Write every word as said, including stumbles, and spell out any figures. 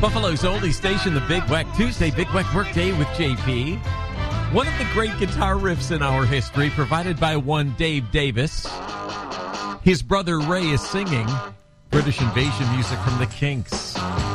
Buffalo's oldie station, the Big Weck Tuesday, Big Weck Workday with J P. One of the great guitar riffs in our history, provided by one Dave Davis. His brother Ray is singing British Invasion music from the Kinks.